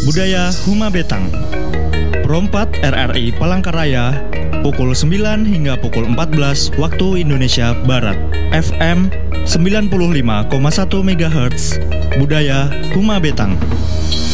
Budaya Huma Betang. Perompat RRI Palangkaraya, pukul 9 hingga pukul 14 waktu Indonesia Barat. FM 95,1 MHz. Budaya Huma Betang.